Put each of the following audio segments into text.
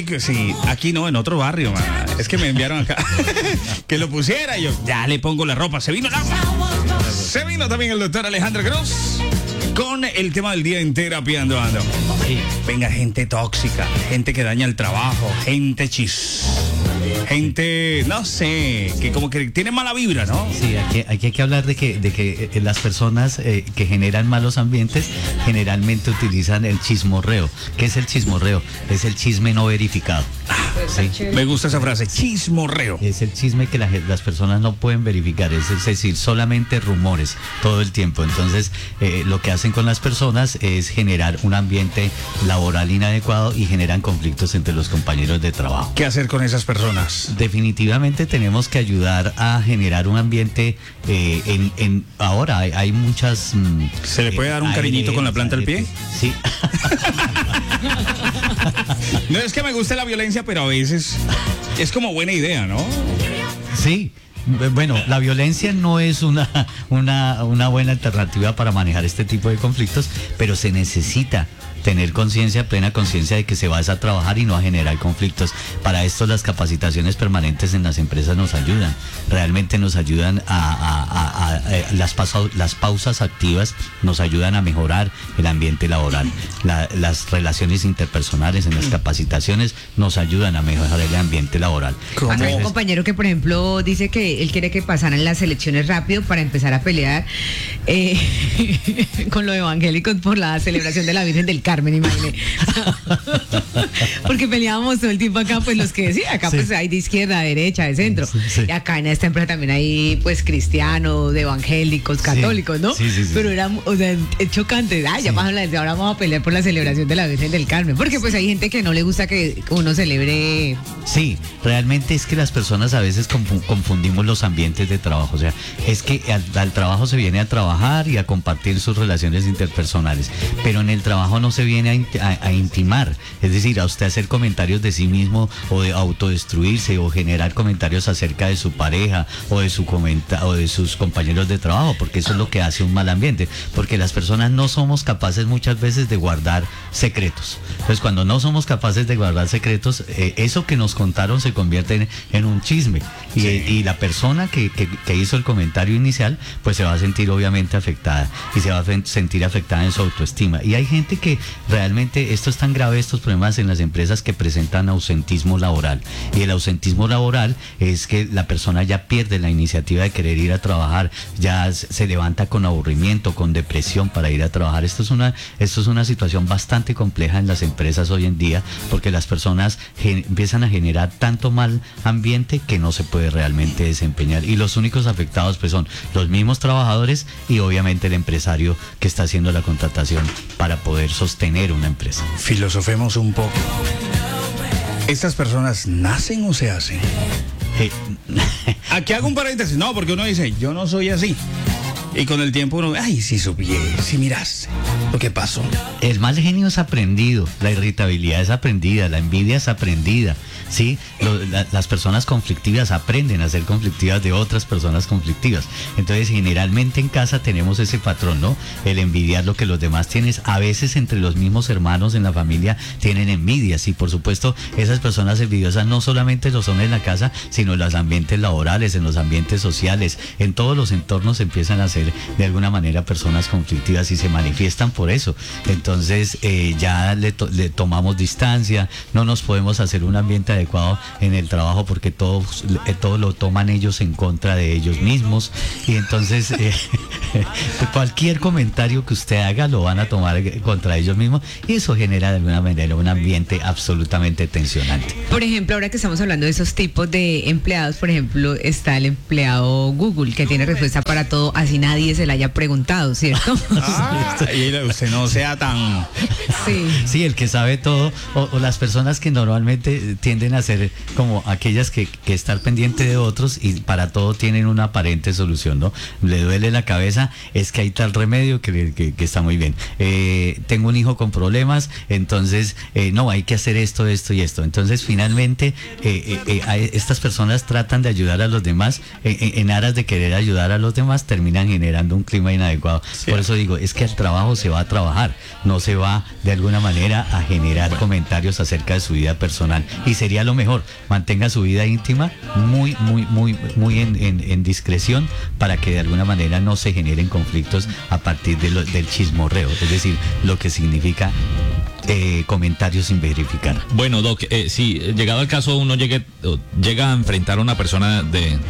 sí, aquí no, en otro barrio, man. Es que me enviaron acá que lo pusiera y yo ya le pongo la ropa. Se vino el agua. Se vino también el doctor Alejandro Cruz con el tema del día en Terapiando Ando. Sí. Venga, gente tóxica, gente que daña el trabajo, gente gente, no sé, que como que tiene mala vibra, ¿no? Sí, aquí hay que hablar de que las personas que generan malos ambientes generalmente utilizan el chismorreo. ¿Qué es el chismorreo? Es el chisme no verificado. Sí. Me gusta esa frase, chismorreo. Es el chisme que las personas no pueden verificar, es decir, solamente rumores todo el tiempo. Entonces, lo que hacen con las personas es generar un ambiente laboral inadecuado y generan conflictos entre los compañeros de trabajo. ¿Qué hacer con esas personas? Definitivamente tenemos que ayudar a generar un ambiente. Ahora hay muchas. ¿Se le puede dar un cariñito con la planta del pie? Sí. No es que me guste la violencia, pero a veces es como buena idea, ¿no? Sí. Bueno, la violencia no es una buena alternativa para manejar este tipo de conflictos, pero se necesita tener conciencia, plena conciencia de que se va a trabajar y no a generar conflictos. Para esto las capacitaciones permanentes en las empresas nos ayudan, realmente nos ayudan las pausas activas nos ayudan a mejorar el ambiente laboral. Las relaciones interpersonales en las capacitaciones nos ayudan a mejorar el ambiente laboral. Hay un compañero que, por ejemplo, dice que él quiere que pasaran las elecciones rápido para empezar a pelear con los evangélicos por la celebración de la Virgen del Carmen, imagínate. Porque peleábamos todo el tiempo acá, pues los que decía, acá pues hay de izquierda, de derecha, de centro. Sí. Y acá en esta empresa también hay pues cristianos, de evangélicos, católicos, ¿no? Sí. Pero era, o sea, es chocante. Ya más ahora vamos a pelear por la celebración de la Virgen del Carmen. Porque pues hay gente que no le gusta que uno celebre. Sí, realmente es que las personas a veces confundimos los ambientes de trabajo. O sea, es que al trabajo se viene a trabajar y a compartir sus relaciones interpersonales. Pero en el trabajo no se viene a intimar, es decir, a usted hacer comentarios de sí mismo o de autodestruirse o generar comentarios acerca de su pareja o de sus compañeros de trabajo, porque eso es lo que hace un mal ambiente, porque las personas no somos capaces muchas veces de guardar secretos. Entonces, cuando no somos capaces de guardar secretos, eso que nos contaron se convierte en un chisme y la persona que hizo el comentario inicial, pues se va a sentir obviamente afectada y se va a sentir afectada en su autoestima. Y hay gente que realmente esto es tan grave, estos problemas en las empresas, que presentan ausentismo laboral. Y el ausentismo laboral es que la persona ya pierde la iniciativa de querer ir a trabajar, ya se levanta con aburrimiento, con depresión para ir a trabajar. Esto es una situación bastante compleja en las empresas hoy en día, porque las personas empiezan a generar tanto mal ambiente que no se puede realmente desempeñar. Y los únicos afectados pues son los mismos trabajadores y obviamente el empresario que está haciendo la contratación para poder sostener una empresa. Filosofemos un poco. ¿Estas personas nacen o se hacen? Aquí hago un paréntesis. No, porque uno dice, yo no soy así. Y con el tiempo uno, ay, si supiera, si miraste lo que pasó. El mal genio es aprendido, la irritabilidad es aprendida, la envidia es aprendida, ¿sí? Las personas conflictivas aprenden a ser conflictivas de otras personas conflictivas. Entonces, generalmente en casa tenemos ese patrón, ¿no? El envidiar lo que los demás tienen. A veces entre los mismos hermanos en la familia tienen envidias, y por supuesto, esas personas envidiosas no solamente lo son en la casa, sino en los ambientes laborales, en los ambientes sociales, en todos los entornos empiezan a ser de alguna manera personas conflictivas y se manifiestan por eso. Entonces ya le tomamos distancia, no nos podemos hacer un ambiente adecuado en el trabajo porque todo lo toman ellos en contra de ellos mismos, y entonces cualquier comentario que usted haga lo van a tomar contra ellos mismos, y eso genera de alguna manera un ambiente absolutamente tensionante. Por ejemplo, ahora que estamos hablando de esos tipos de empleados, por ejemplo, está el empleado Google que tiene respuesta para todo, así nadie se la haya preguntado, ¿cierto? Y usted no sea tan... Sí, el que sabe todo, o las personas que normalmente tienden tienden a ser como aquellas que estar pendiente de otros y para todo tienen una aparente solución, ¿no? Le duele la cabeza, es que hay tal remedio que está muy bien. Tengo un hijo con problemas, entonces no, hay que hacer esto y esto. Entonces finalmente estas personas tratan de ayudar a los demás, en aras de querer ayudar a los demás terminan generando un clima inadecuado. Sí. Por eso digo, es que al trabajo se va a trabajar, no se va de alguna manera a generar comentarios acerca de su vida personal, y sería lo mejor, mantenga su vida íntima muy en discreción, para que de alguna manera no se generen conflictos a partir del chismorreo, es decir, lo que significa comentarios sin verificar. Bueno, Doc, sí, llegado el caso uno llega a enfrentar a una persona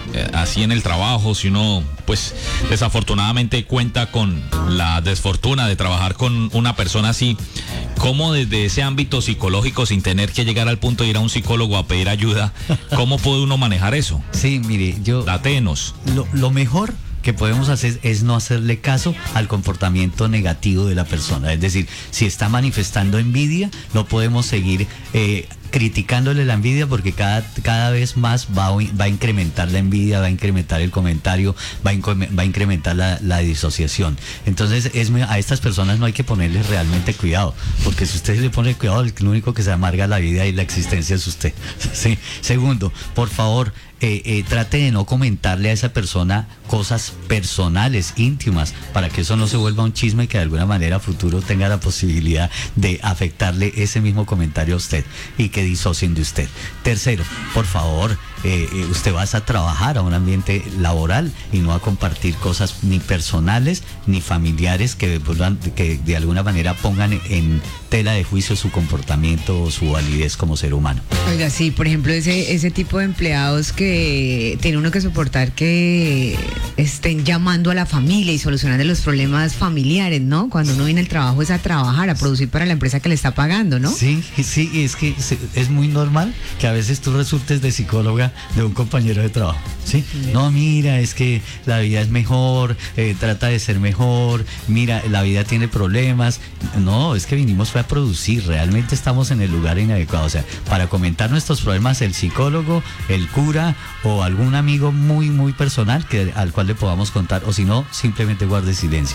así en el trabajo, si uno pues desafortunadamente cuenta con la desfortuna de trabajar con una persona así, ¿cómo desde ese ámbito psicológico, sin tener que llegar al punto de ir a un psicólogo a pedir ayuda, cómo puede uno manejar eso? Sí, mire, Datenos. Lo mejor que podemos hacer es no hacerle caso al comportamiento negativo de la persona. Es decir, si está manifestando envidia, no podemos seguir criticándole la envidia, porque cada vez más va a incrementar la envidia, va a incrementar el comentario, va a incrementar la disociación. Entonces a estas personas no hay que ponerles realmente cuidado, porque si usted le pone cuidado, el único que se amarga la vida y la existencia es usted. ¿Sí? Segundo, por favor, trate de no comentarle a esa persona cosas personales, íntimas, para que eso no se vuelva un chisme y que de alguna manera a futuro tenga la posibilidad de afectarle ese mismo comentario a usted y que disocien de usted. Tercero, por favor, usted va a trabajar a un ambiente laboral y no a compartir cosas ni personales ni familiares que de alguna manera pongan en tela de juicio su comportamiento o su validez como ser humano. Oiga, sí, por ejemplo, ese tipo de empleados que tiene uno que soportar que estén llamando a la familia y solucionando los problemas familiares, ¿no? Cuando uno viene al trabajo es a trabajar, a producir para la empresa que le está pagando, ¿no? Sí, es que es muy normal que a veces tú resultes de psicóloga de un compañero de trabajo, ¿sí? No, mira, es que la vida es mejor, trata de ser mejor, mira, la vida tiene problemas. No, es que vinimos fue a producir, realmente estamos en el lugar inadecuado. O sea, para comentar nuestros problemas, el psicólogo, el cura o algún amigo muy personal al cual le podamos contar, o si no, simplemente guarde silencio.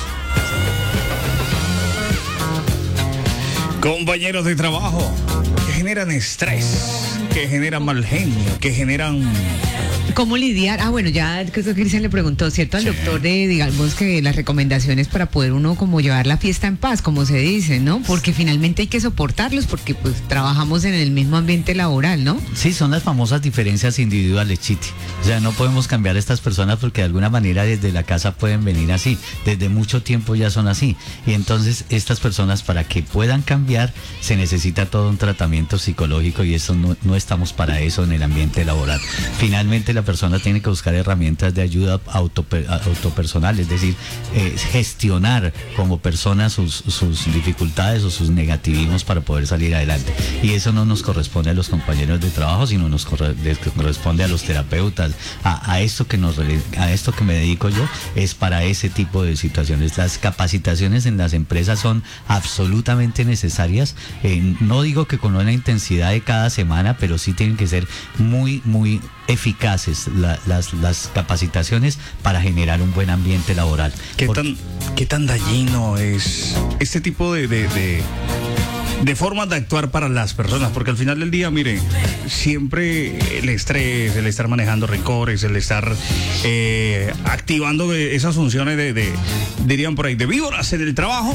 Compañeros de trabajo que generan estrés, que generan mal genio, que generan... ¿Cómo lidiar? Bueno, ya que eso Cristian le preguntó, ¿cierto? Al doctor digamos que las recomendaciones para poder uno como llevar la fiesta en paz, como se dice, ¿no? Porque finalmente hay que soportarlos porque pues trabajamos en el mismo ambiente laboral, ¿no? Sí, son las famosas diferencias individuales, Chiti. O sea, no podemos cambiar a estas personas porque de alguna manera desde la casa pueden venir así. Desde mucho tiempo ya son así. Y entonces estas personas, para que puedan cambiar, se necesita todo un tratamiento psicológico, y eso no estamos para eso en el ambiente laboral. Finalmente la persona tiene que buscar herramientas de ayuda autopersonal, es decir, gestionar como persona sus dificultades o sus negativismos para poder salir adelante. Y eso no nos corresponde a los compañeros de trabajo, sino nos corresponde a los terapeutas, a esto que me dedico yo, es para ese tipo de situaciones. Las capacitaciones en las empresas son absolutamente necesarias, no digo que con una intensidad de cada semana, pero sí tienen que ser muy eficaces las capacitaciones para generar un buen ambiente laboral. ¿Qué tan dañino es este tipo de formas de actuar para las personas? Porque al final del día, mire, siempre el estrés, el estar manejando rencores, el estar activando esas funciones dirían por ahí, de víboras en el trabajo,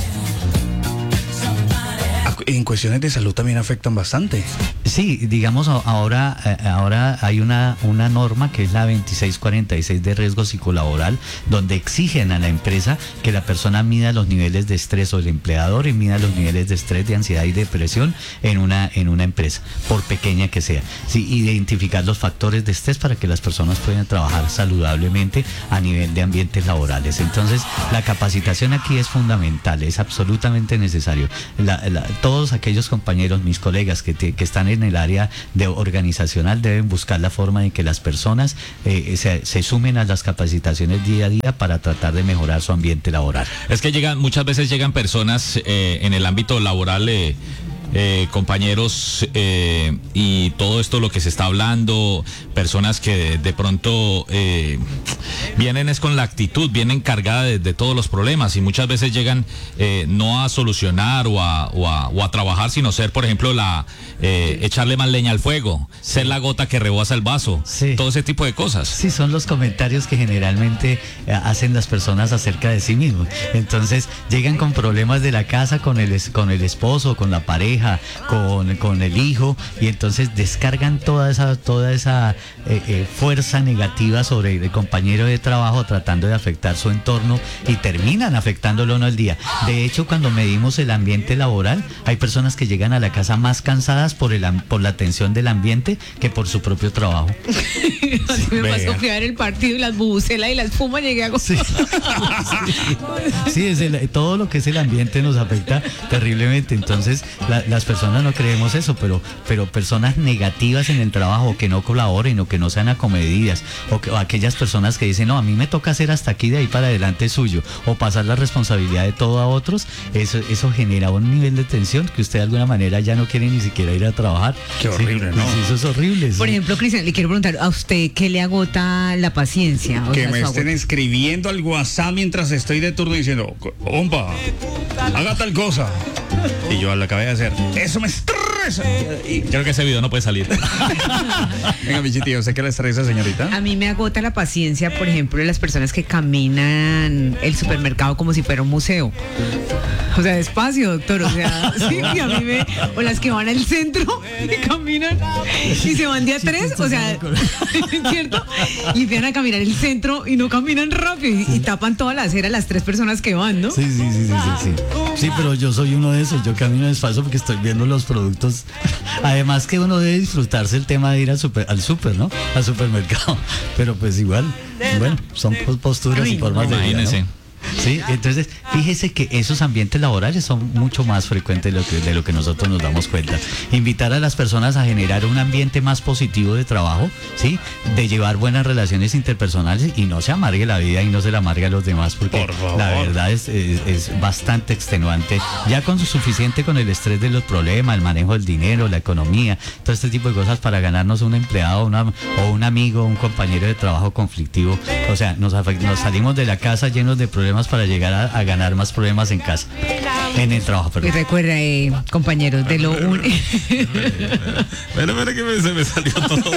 en cuestiones de salud también afectan bastante. Sí, digamos, ahora hay una norma que es la 2646 de riesgo psicolaboral, donde exigen a la empresa que la persona mida los niveles de estrés, o el empleador mida los niveles de estrés, de ansiedad y depresión en una empresa, por pequeña que sea. Sí, identificar los factores de estrés para que las personas puedan trabajar saludablemente a nivel de ambientes laborales. Entonces, la capacitación aquí es fundamental, es absolutamente necesario. Todos aquellos compañeros, mis colegas que están en el área de organizacional, deben buscar la forma de que las personas se sumen a las capacitaciones día a día para tratar de mejorar su ambiente laboral. Es que muchas veces llegan personas en el ámbito laboral compañeros, y todo esto lo que se está hablando, personas que de pronto vienen es con la actitud, vienen cargadas de todos los problemas y muchas veces llegan no a solucionar o a trabajar, sino ser, por ejemplo, echarle más leña al fuego, ser la gota que rebasa el vaso, todo ese tipo de cosas. Sí, son los comentarios que generalmente hacen las personas acerca de sí mismos. Entonces llegan con problemas de la casa, con el esposo, con la pareja, con el hijo, y entonces descargan toda esa fuerza negativa sobre el compañero de trabajo, tratando de afectar su entorno, y terminan afectándolo uno al día. De hecho, cuando medimos el ambiente laboral, hay personas que llegan a la casa más cansadas por la tensión del ambiente que por su propio trabajo. Así me pasó, fui a ver el partido y las bubucelas y la espuma llegué a Sí, todo lo que es el ambiente nos afecta terriblemente. Entonces las personas no creemos eso, pero personas negativas en el trabajo, que no colaboren o que no sean acomedidas, o aquellas personas que dicen, no, a mí me toca hacer hasta aquí, de ahí para adelante es suyo, o pasar la responsabilidad de todo a otros, eso genera un nivel de tensión que usted de alguna manera ya no quiere ni siquiera ir a trabajar. Qué horrible, ¿no? Sí, eso es horrible. Por ejemplo, Cristian, le quiero preguntar, ¿a usted qué le agota la paciencia? Que me estén escribiendo al WhatsApp mientras estoy de turno diciendo, compa, haga tal cosa. Y yo la acabé de hacer. Eso me estresa. Creo que ese video no puede salir. Venga, Michiti, ¿usted qué le estresa, señorita? A mí me agota la paciencia, por ejemplo, de las personas que caminan el supermercado como si fuera un museo. O sea, despacio, doctor. O sea, sí, y a mí o las que van al centro y caminan y se van de a tres, o sea, ¿cierto? Y empiezan a caminar el centro y no caminan rápido y tapan toda la acera las tres personas que van, ¿no? Sí. Sí, pero yo soy uno de esos. Yo camino despacio porque estoy viendo los productos. Además que uno debe disfrutarse el tema de ir al super, ¿no? Al supermercado. Pero pues igual, bueno, son posturas y formas de vida, imagínese. ¿no? Sí, entonces fíjese que esos ambientes laborales son mucho más frecuentes de lo que nosotros nos damos cuenta. Invitar a las personas a generar un ambiente más positivo de trabajo, ¿sí? De llevar buenas relaciones interpersonales y no se amargue la vida y no se la amargue a los demás, porque la verdad es bastante extenuante. Ya con suficiente con el estrés de los problemas, el manejo del dinero, la economía, todo este tipo de cosas para ganarnos un empleado o un amigo, un compañero de trabajo conflictivo. O sea, nos salimos de la casa llenos de problemas para llegar a ganar más problemas en casa, en el trabajo. Y recuerda, compañeros, de lo único. Espera que se me salió todo.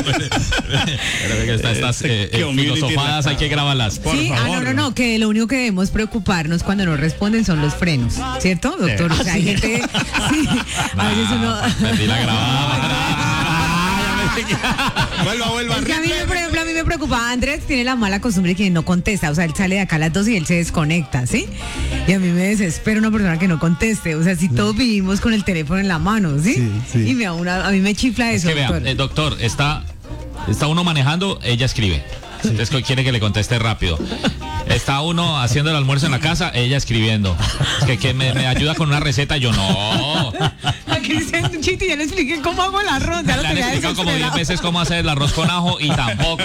Estas filosofadas hay que grabarlas. Sí, no, que lo único que debemos preocuparnos cuando no responden son los frenos, ¿cierto, doctor? O sea, hay gente, sí, a veces uno. Perdí la grabada. Vuelva. Es que a mí, por ejemplo, me preocupa. Andrés tiene la mala costumbre que no contesta. O sea, él sale de acá a las 2 y él se desconecta, ¿sí? Y a mí me desespera una persona que no conteste. O sea, si todos vivimos con el teléfono en la mano, ¿sí? Y a mí me chifla eso, doctor. Vea, doctor, está uno manejando, ella escribe. Entonces quiere que le conteste rápido. Está uno haciendo el almuerzo en la casa, ella escribiendo. Que me ayuda con una receta, yo no. Aquí dice Chiti, ya le expliqué cómo hago el arroz. Le han explicado como 10 veces cómo hacer el arroz con ajo y tampoco.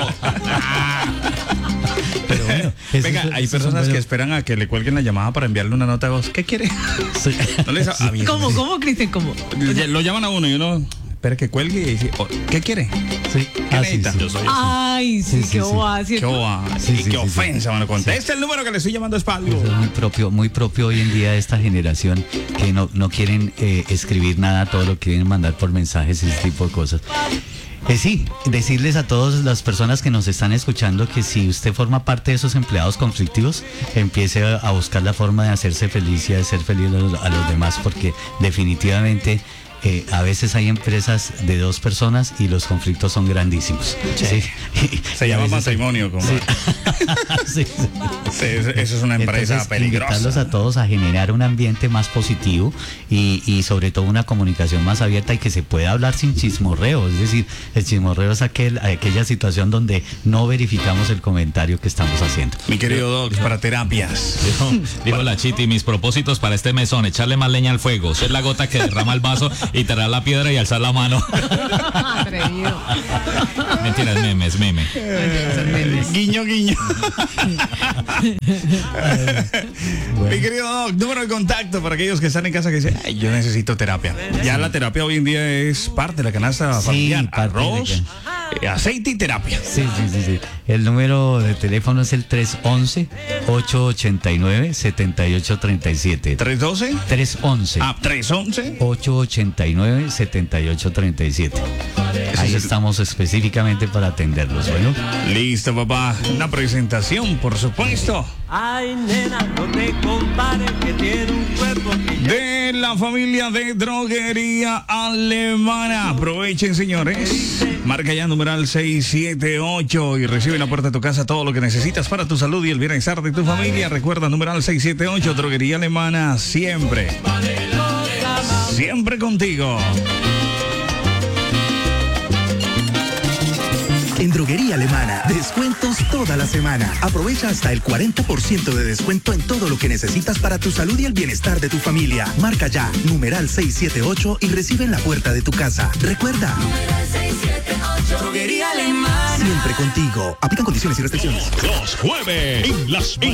Pero bueno, venga, hay personas que esperan a que le cuelguen la llamada para enviarle una nota de voz. ¿Qué quiere? Sí. No ¿Cómo, Cristian? ¿Cómo? Lo llaman a uno y uno espera que cuelgue y dice, ¿qué quiere? Sí. ¿Qué necesita? Sí. Yo soy Ay, sí, qué boba. Qué boba. Qué ofensa, mano. Contesta el número que le estoy llamando es para algo. Eso es muy propio hoy en día de esta generación, que no quieren escribir nada, todo lo quieren mandar por mensajes y ese tipo de cosas. Sí, decirles a todas las personas que nos están escuchando que si usted forma parte de esos empleados conflictivos, empiece a buscar la forma de hacerse feliz y de ser feliz a los demás, porque definitivamente a veces hay empresas de 2 personas y los conflictos son grandísimos. Sí. Se llama matrimonio, como. Sí. Eso es una empresa. Entonces, peligrosa. Invitarlos a todos a generar un ambiente más positivo y sobre todo una comunicación más abierta y que se pueda hablar sin chismorreo. Es decir, el chismorreo es aquella situación donde no verificamos el comentario que estamos haciendo. Mi querido Doc, para terapias. Dijo la Chiti, mis propósitos para este mes son echarle más leña al fuego, ser la gota que derrama el vaso y tirar la piedra y alzar la mano. Atrevido. Mentira, es meme. Guiño, guiño. Mi querido Doc, número de contacto para aquellos que están en casa que dicen, ay, yo necesito terapia. Ya la terapia hoy en día es parte de la canasta familiar. Arroz, aceite y terapia. Sí. El número de teléfono es el 311-889-7837. ¿312? 311. 311. 889-7837. Ahí estamos específicamente para atenderlos. Bueno. Listo, papá. Una presentación, por supuesto. Ay, nena, no te compares, que tiene un cuerpo que De la familia de Droguería Alemana. Aprovechen, señores. Marca ya numeral 678 y recibe en la puerta de tu casa todo lo que necesitas para tu salud y el bienestar de tu familia. Recuerda, numeral 678, Droguería Alemana, siempre contigo. En Droguería Alemana, descuentos toda la semana. Aprovecha hasta el 40% de descuento en todo lo que necesitas para tu salud y el bienestar de tu familia. Marca ya, numeral 678 y recibe en la puerta de tu casa. Recuerda, Droguería Alemana. siempre contigo. Aplican condiciones y restricciones. Los jueves en las